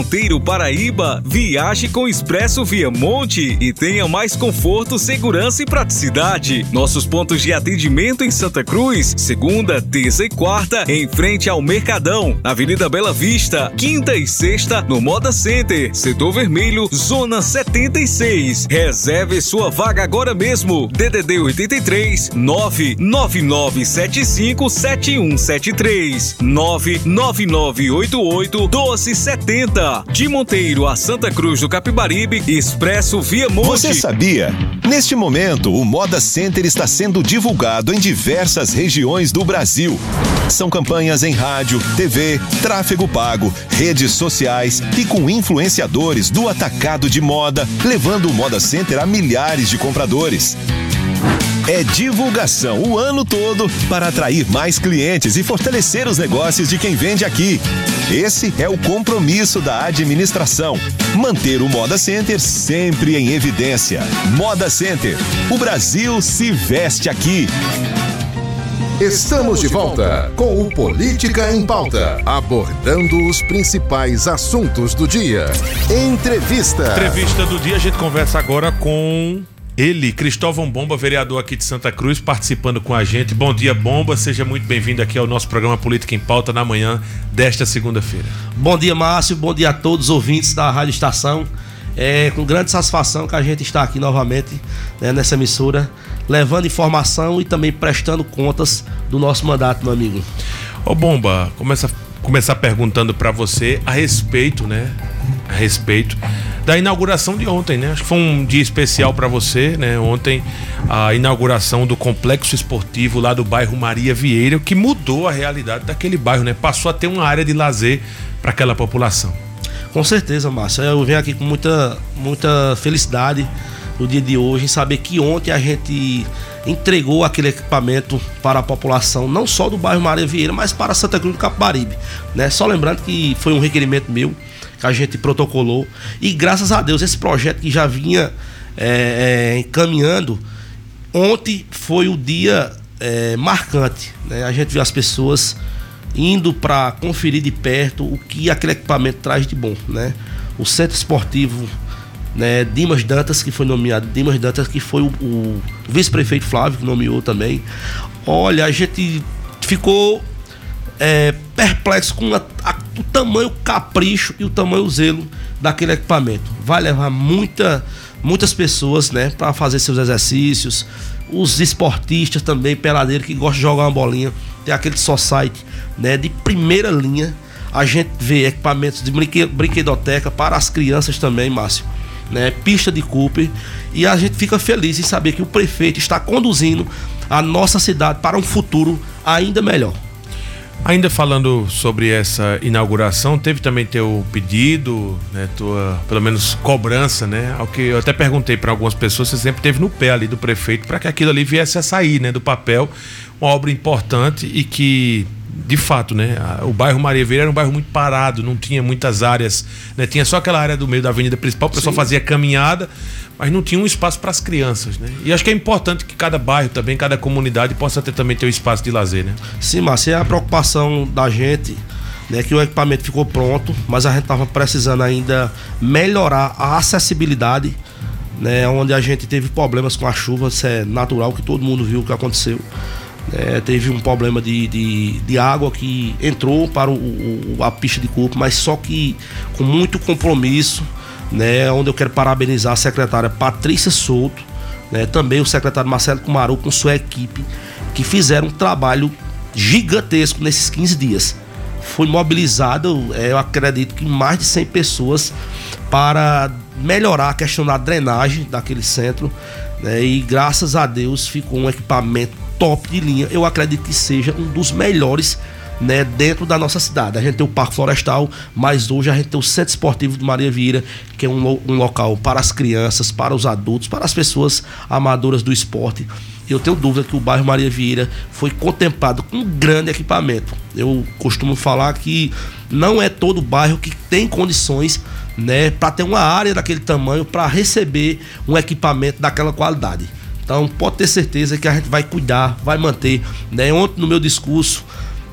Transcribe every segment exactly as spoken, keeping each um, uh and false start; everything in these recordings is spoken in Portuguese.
Monteiro, Paraíba, viaje com Expresso Viamonte e tenha mais conforto, segurança e praticidade. Nossos pontos de atendimento em Santa Cruz, segunda, terça e quarta, em frente ao Mercadão, Avenida Bela Vista, quinta e sexta, no Moda Center, Setor Vermelho, Zona setenta e seis. Reserve sua vaga agora mesmo. D D D oitenta e três, nove nove nove sete cinco sete um sete três, nove nove nove oito oito um dois sete zero. De Monteiro a Santa Cruz do Capibaribe, Expresso Viamonte. Você sabia? Neste momento, o Moda Center está sendo divulgado em diversas regiões do Brasil. São campanhas em rádio, T V, tráfego pago, redes sociais e com influenciadores do atacado de moda, levando o Moda Center a milhares de compradores. É divulgação o ano todo para atrair mais clientes e fortalecer os negócios de quem vende aqui. Esse é o compromisso da administração. Manter o Moda Center sempre em evidência. Moda Center. O Brasil se veste aqui. Estamos de volta com o Política em Pauta, abordando os principais assuntos do dia. Entrevista. Entrevista do dia, a gente conversa agora com ele, Cristóvão Bomba, vereador aqui de Santa Cruz, participando com a gente. Bom dia, Bomba, seja muito bem-vindo aqui ao nosso programa Política em Pauta na manhã desta segunda-feira. Bom dia, Márcio, bom dia a todos os ouvintes da Rádio Estação. É com grande satisfação que a gente está aqui novamente, né, nessa emissora, levando informação e também prestando contas do nosso mandato, meu amigo. Ô Bomba, começa, começar perguntando para você a respeito, né, a respeito da inauguração de ontem, né? Acho que foi um dia especial para você, né? Ontem, a inauguração do complexo esportivo lá do bairro Maria Vieira, que mudou a realidade daquele bairro, né? Passou a ter uma área de lazer para aquela população. Com certeza, Márcio. Eu venho aqui com muita, muita felicidade no dia de hoje em saber que ontem a gente entregou aquele equipamento para a população, não só do bairro Maria Vieira, mas para Santa Cruz do Capibaribe, né? Só lembrando que foi um requerimento meu, que a gente protocolou, e graças a Deus esse projeto que já vinha é, é, encaminhando, ontem foi o dia é, marcante, né? A gente viu as pessoas indo para conferir de perto o que aquele equipamento traz de bom, né? O Centro Esportivo, né, Dimas Dantas, que foi nomeado, Dimas Dantas, que foi o, o vice-prefeito Flávio, que nomeou também. Olha, a gente ficou é, perplexo com a, a, o tamanho, o capricho e o tamanho, o zelo daquele equipamento. Vai levar muita, muitas pessoas, né, para fazer seus exercícios. Os esportistas também, peladeiros que gostam de jogar uma bolinha, tem aquele society, né, de primeira linha. A gente vê equipamentos de brinque, brinquedoteca para as crianças também, Márcio, né, pista de Cooper, e a gente fica feliz em saber que o prefeito está conduzindo a nossa cidade para um futuro ainda melhor. Ainda falando sobre essa inauguração, teve também teu pedido, né, tua, pelo menos, cobrança, né? Ao que eu até perguntei para algumas pessoas, você sempre teve no pé ali do prefeito para que aquilo ali viesse a sair, né, do papel, uma obra importante e que, de fato, né, o bairro Maria Vieira era um bairro muito parado, não tinha muitas áreas, né, tinha só aquela área do meio da avenida principal, o pessoal Sim. fazia caminhada, mas não tinha um espaço para as crianças, né? E acho que é importante que cada bairro também, cada comunidade possa ter também ter um espaço de lazer, né? Sim, Márcio, é a preocupação da gente, né, que o equipamento ficou pronto, mas a gente estava precisando ainda melhorar a acessibilidade, né, onde a gente teve problemas com a chuva, isso é natural, que todo mundo viu o que aconteceu. É, teve um problema de, de, de água que entrou para o, o, a pista de Cooper, mas só que com muito compromisso, né, onde eu quero parabenizar a secretária Patrícia Souto, né, também o secretário Marcelo Kumaru com sua equipe, que fizeram um trabalho gigantesco nesses quinze dias. Foi mobilizado, é, eu acredito que mais de cem pessoas para melhorar a questão da drenagem daquele centro, né, e graças a Deus ficou um equipamento top de linha. Eu acredito que seja um dos melhores, né, dentro da nossa cidade. A gente tem o Parque Florestal, mas hoje a gente tem o Centro Esportivo de Maria Vieira, que é um, lo- um local para as crianças, para os adultos, para as pessoas amadoras do esporte. Eu tenho dúvida que o bairro Maria Vieira foi contemplado com um grande equipamento. Eu costumo falar que não é todo bairro que tem condições, né, para ter uma área daquele tamanho para receber um equipamento daquela qualidade. Então pode ter certeza que a gente vai cuidar, vai manter, né? Ontem no meu discurso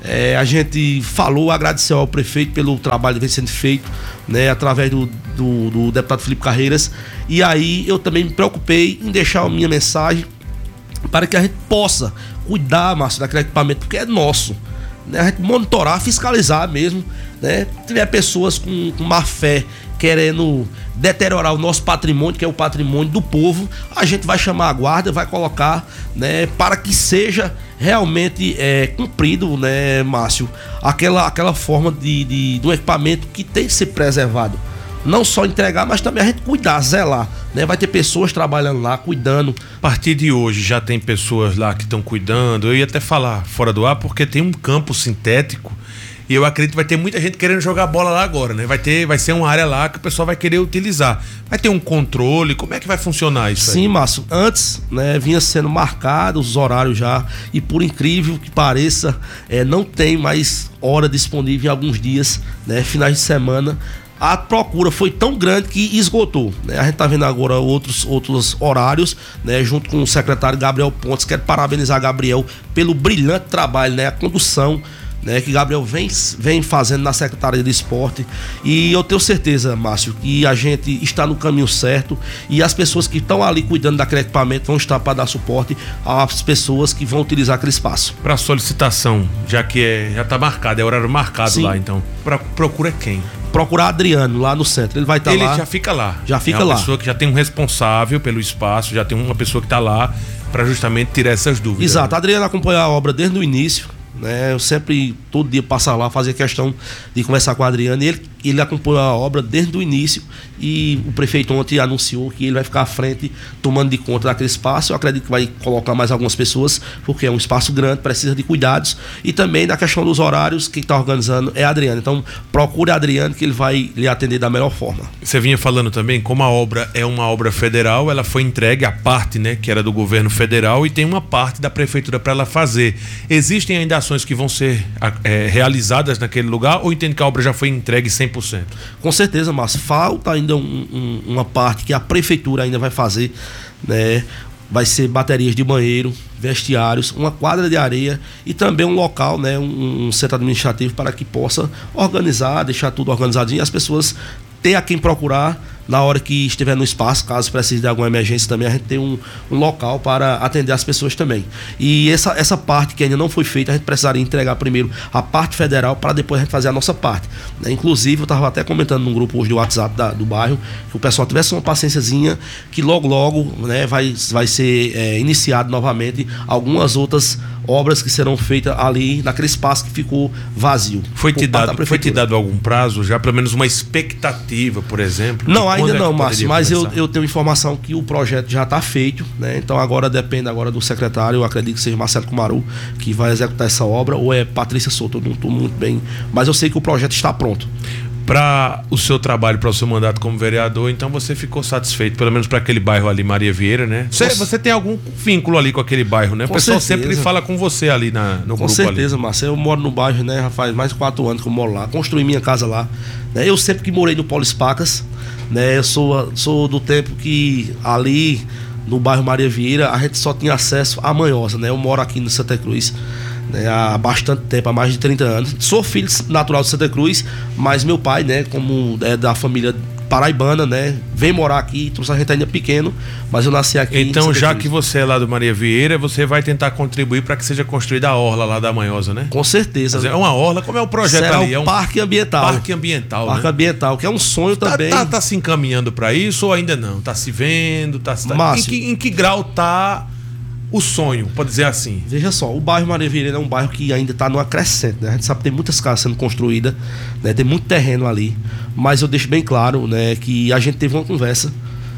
É, a gente falou, agradeceu ao prefeito pelo trabalho que vem sendo feito, né, através do, do, do deputado Felipe Carreiras. E aí eu também me preocupei em deixar a minha mensagem para que a gente possa cuidar, Márcio, daquele equipamento, porque é nosso, né? A gente monitorar, fiscalizar mesmo, né? Se tiver pessoas com, com má fé querendo deteriorar o nosso patrimônio, que é o patrimônio do povo, a gente vai chamar a guarda, vai colocar, né, para que seja realmente é, cumprido, né, Márcio, aquela, aquela forma de, de, do equipamento que tem que ser preservado. Não só entregar, mas também a gente cuidar, zelar, né? Vai ter pessoas trabalhando lá, cuidando. A partir de hoje já tem pessoas lá que estão cuidando. Eu ia até falar fora do ar, porque tem um campo sintético e eu acredito que vai ter muita gente querendo jogar bola lá agora, né? Vai ter, vai ser uma área lá que o pessoal vai querer utilizar. Vai ter um controle, como é que vai funcionar isso? Sim, aí? Márcio, antes, né, vinha sendo marcado os horários já, e por incrível que pareça, é, não tem mais hora disponível em alguns dias, né, finais de semana. A procura foi tão grande que esgotou, né? A gente está vendo agora outros, outros horários, né? Junto com o secretário Gabriel Pontes. Quero parabenizar Gabriel pelo brilhante trabalho, né? A condução, né, que Gabriel vem, vem fazendo na Secretaria de Esporte. E eu tenho certeza, Márcio, que a gente está no caminho certo e as pessoas que estão ali cuidando daquele equipamento vão estar para dar suporte às pessoas que vão utilizar aquele espaço. Para solicitação, já que é, já está marcado, é horário marcado. Sim. Lá, então, pra, procura quem? Procurar Adriano lá no centro, ele vai estar tá lá. Ele já fica lá. Já fica é uma lá. pessoa que já tem um responsável pelo espaço, já tem uma pessoa que está lá para justamente tirar essas dúvidas. Exato, né? Adriano acompanha a obra desde o início, né? Eu sempre, todo dia passar lá, fazia questão de conversar com o Adriano, e ele, ele acompanhou a obra desde o início, e o prefeito ontem anunciou que ele vai ficar à frente, tomando de conta daquele espaço. Eu acredito que vai colocar mais algumas pessoas, porque é um espaço grande, precisa de cuidados, e também na questão dos horários, quem está organizando é Adriano. Então procure Adriano, que ele vai lhe atender da melhor forma. Você vinha falando também, como a obra é uma obra federal, ela foi entregue a parte, né, que era do governo federal, e tem uma parte da prefeitura para ela fazer. Existem ainda ações que vão ser é, realizadas naquele lugar, ou entende que a obra já foi entregue cem por cento? Com certeza, Márcio. Falta ainda um, um, uma parte que a prefeitura ainda vai fazer, né? Vai ser baterias de banheiro, vestiários, uma quadra de areia e também um local, né, um, um centro administrativo para que possa organizar, deixar tudo organizadinho e as pessoas ter a quem procurar na hora que estiver no espaço, caso precise de alguma emergência também, a gente tem um, um local para atender as pessoas também. E essa, essa parte que ainda não foi feita, a gente precisaria entregar primeiro a parte federal para depois a gente fazer a nossa parte, né? Inclusive, eu estava até comentando num grupo hoje do WhatsApp da, do bairro, que o pessoal tivesse uma paciênciazinha, que logo logo, né, vai, vai ser é, iniciado novamente algumas outras obras que serão feitas ali naquele espaço que ficou vazio. Foi te dado, foi te dado algum prazo, já pelo menos uma expectativa, por exemplo? Não, ainda não, Márcio, mas eu, eu tenho informação que o projeto já está feito, né? Então agora depende agora do secretário, eu acredito que seja Marcelo Kumaru que vai executar essa obra, ou é Patrícia Souto, eu não estou muito bem, mas eu sei que o projeto está pronto. Para o seu trabalho, para o seu mandato como vereador, então você ficou satisfeito, pelo menos para aquele bairro ali, Maria Vieira, né? Você, você tem algum vínculo ali com aquele bairro, né? O pessoal sempre fala com você ali na, no grupo. Com certeza, ali. Márcio. Eu moro no bairro, né? Já faz mais de quatro anos que eu moro lá. Construí minha casa lá, né? Eu sempre que morei no Polis Pacas, né? Eu sou, sou do tempo que ali no bairro Maria Vieira a gente só tinha acesso à Manhosa, né? Eu moro aqui no Santa Cruz, né, há bastante tempo, há mais de trinta anos. Sou filho natural de Santa Cruz, mas meu pai, né, como é da família paraibana, né, vem morar aqui, trouxe a gente ainda pequeno, mas eu nasci aqui. Então, já que você é lá do Maria Vieira, você vai tentar contribuir para que seja construída a orla lá da Manhosa, né? Com certeza. É uma orla, como é o projeto Será ali? É um parque ambiental. Parque ambiental, Parque né? ambiental, que é um sonho tá, também. Tá, tá se encaminhando para isso ou ainda não? Tá se vendo? Tá, tá... Márcio, em, que, em que grau tá o sonho, pode dizer assim? Veja só, o bairro Maria Vieira é um bairro que ainda está numa crescente, né? A gente sabe que tem muitas casas sendo construídas, né? Tem muito terreno ali, mas eu deixo bem claro, né, que a gente teve uma conversa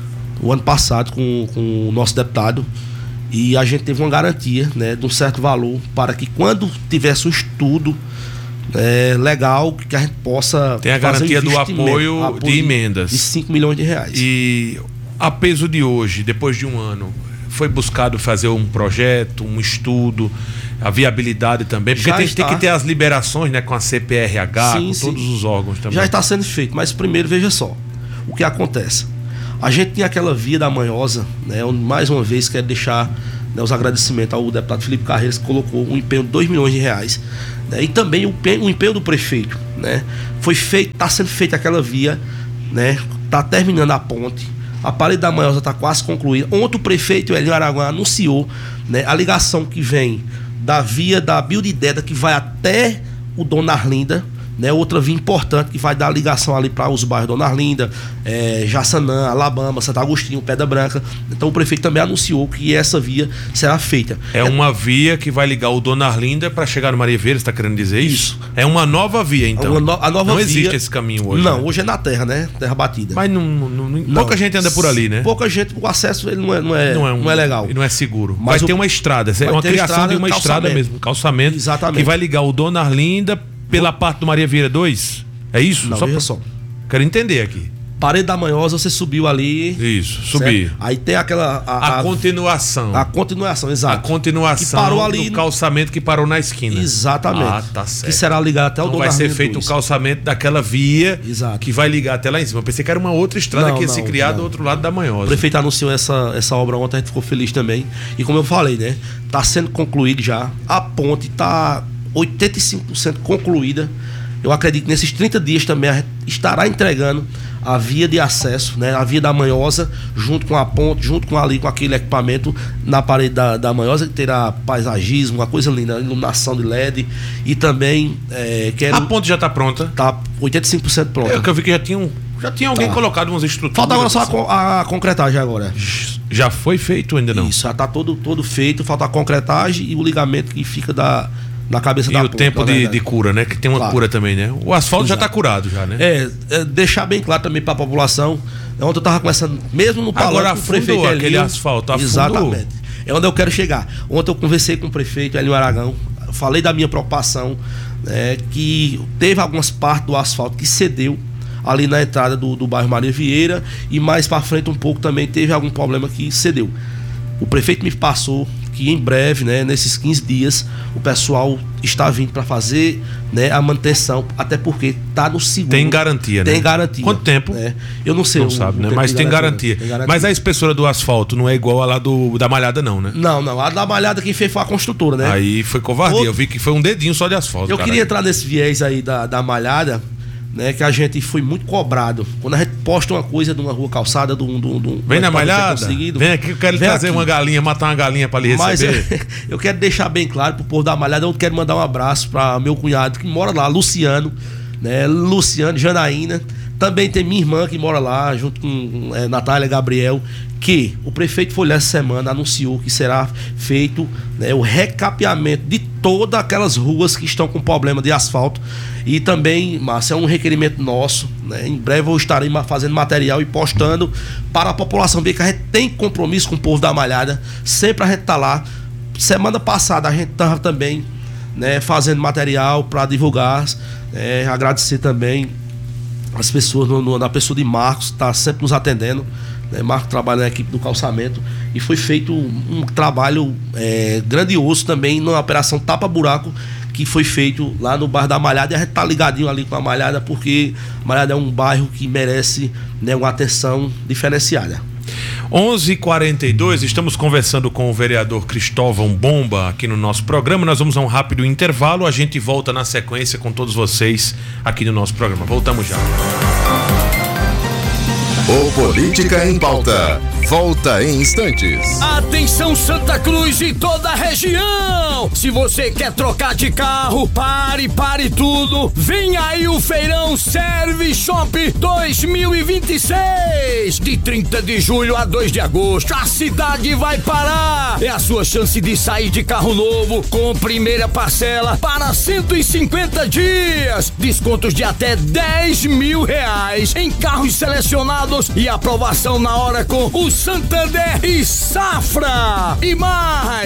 o ano passado com, com o nosso deputado e a gente teve uma garantia, né, de um certo valor para que quando tivesse um estudo é, legal, que a gente possa tem a garantia do apoio, apoio de emendas de cinco milhões de reais. E a peso de hoje, depois de um ano, foi buscado fazer um projeto, um estudo, a viabilidade também, porque tem, tem que ter as liberações, né, com a C P R H, sim, com sim. todos os órgãos também. Já está sendo feito, mas primeiro veja só o que acontece. A gente tem aquela via da Manhosa, né, onde mais uma vez quero deixar, né, os agradecimentos ao deputado Felipe Carreiras, que colocou um empenho de dois milhões de reais, né? E também o, o empenho do prefeito, né? Foi feito, está sendo feita aquela via, né? Está terminando a ponte. A parede da Manhosa está quase concluída. Ontem o prefeito Elinho Aragão anunciou, né, a ligação que vem da via da Biodideda, que vai até o Dona Arlinda, né, outra via importante que vai dar ligação ali para os bairros Dona Arlinda, é, Jaçanã, Alabama, Santo Agostinho, Pedra Branca. Então o prefeito também anunciou que essa via será feita. É, é uma via que vai ligar o Dona Arlinda para chegar no Maria Vieira, você está querendo dizer isso? isso? É uma nova via, então. No, a nova não via, existe esse caminho hoje. Não, né? Hoje é na terra, né? Terra batida. Mas não, não, não, não, pouca gente anda por ali, né? Pouca gente, o acesso ele não é, não é, não é, um, não é legal. E não é seguro. Mas vai o, ter uma estrada, é uma criação estrada, de uma calçamento. estrada mesmo, calçamento. Exatamente. Que vai ligar o Dona Arlinda pela parte do Maria Vieira dois. É isso? Não, só veja pra... só. Quero entender aqui. Parede da Manhosa, você subiu ali. Isso, subi. Certo? Aí tem aquela... A, a, a continuação. A continuação, exato. A continuação que parou ali do calçamento que parou na esquina. Exatamente. Ah, tá certo. Que será ligado até o então Dona vai ser Arlinda feito dois. o calçamento daquela via exato. Que vai ligar até lá em cima. Eu pensei que era uma outra estrada não, que ia não, se criar não. do outro lado da Manhosa. O prefeito anunciou essa, essa obra ontem, a gente ficou feliz também. E como eu falei, né? Tá sendo concluído já. A ponte tá oitenta e cinco por cento concluída. Eu acredito que nesses trinta dias também a gente estará entregando a via de acesso, né? A via da Manhosa, junto com a ponte, junto com ali, com aquele equipamento na parede da, da Manhosa, que terá paisagismo, uma coisa linda, iluminação de L E D. E também é, quero... A ponte já está pronta? Tá oitenta e cinco por cento pronta. É que eu vi que já tinha, um, já tinha alguém tá. colocado umas estruturas. Falta agora só a, a concretagem agora. Já foi feito ou ainda não? Isso, já está todo, todo feito, falta a concretagem e o ligamento que fica da... na cabeça e da o ponte, tempo de, de cura, né? Que tem uma claro. cura também, né? O asfalto Exato. já está curado já, né? É, é, deixar bem claro também para a população. É onde eu estava conversando, mesmo no palanque, agora o prefeito aquele Elinho, asfalto, afundou. Exatamente. É onde eu quero chegar. Ontem eu conversei com o prefeito Elinho Aragão, falei da minha preocupação, né, que teve algumas partes do asfalto que cedeu ali na entrada do, do bairro Maria Vieira, e mais para frente um pouco também teve algum problema que cedeu. O prefeito me passou que em breve, né, nesses quinze dias, o pessoal está vindo para fazer, né, a manutenção, até porque está no seguro. Tem garantia, tem né? Tem garantia. Quanto tempo? Né? Eu não sei. Não sabe, né? Mas tem garantia. tem garantia. Mas a espessura do asfalto não é igual a lá do, da Malhada, não, né? Não, não. A da Malhada quem fez foi a construtora, né? Aí foi covardia. Outro... Eu vi que foi um dedinho só de asfalto. Eu cara. queria entrar nesse viés aí da, da Malhada, né, que a gente foi muito cobrado. Quando a gente posta uma coisa de uma rua calçada, de um. De, de, Vem na Malhada, vem aqui, eu quero lhe trazer aqui. uma galinha, matar uma galinha para lhe receber. Mas eu quero deixar bem claro pro povo da Malhada, eu quero mandar um abraço para meu cunhado que mora lá, Luciano, né? Luciano, Janaína. Também tem minha irmã que mora lá, junto com é, Natália Gabriel, que o prefeito foi essa semana, anunciou que será feito, né, o recapeamento de todas aquelas ruas que estão com problema de asfalto. E também, Márcio, é um requerimento nosso, né? Em breve eu estarei fazendo material e postando para a população ver que a gente tem compromisso com o povo da Malhada. Sempre a gente está lá. Semana passada a gente estava também, né, fazendo material para divulgar. É, agradecer também as pessoas, no, no, na pessoa de Marcos, está sempre nos atendendo. Né? Marcos trabalha na equipe do calçamento e foi feito um, um trabalho é, grandioso também na operação Tapa Buraco, que foi feito lá no bairro da Malhada, e a gente tá ligadinho ali com a Malhada, porque a Malhada é um bairro que merece, né, uma atenção diferenciada. onze e quarenta e dois, estamos conversando com o vereador Cristóvão Bomba aqui no nosso programa. Nós vamos a um rápido intervalo, a gente volta na sequência com todos vocês aqui no nosso programa. Voltamos já. O Política em Pauta volta em instantes. Atenção Santa Cruz e toda a região! Se você quer trocar de carro, pare, pare tudo. Vem aí o Feirão Service Shop dois mil e vinte e seis. De trinta de julho a dois de agosto, a cidade vai parar. É a sua chance de sair de carro novo com primeira parcela para cento e cinquenta dias. Descontos de até dez mil reais em carros selecionados e aprovação na hora com o Santander e Safra. E mais,